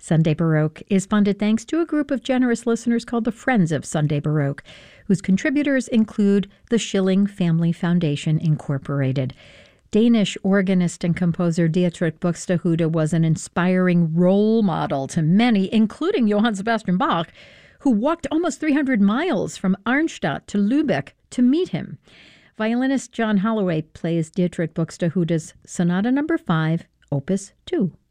Sunday Baroque is funded thanks to a group of generous listeners called the Friends of Sunday Baroque, whose contributors include the Schilling Family Foundation, Incorporated. Danish organist and composer Dietrich Buxtehude was an inspiring role model to many, including Johann Sebastian Bach, who walked almost 300 miles from Arnstadt to Lübeck to meet him. Violinist John Holloway plays Dietrich Buxtehude's Sonata No. 5, Opus 2.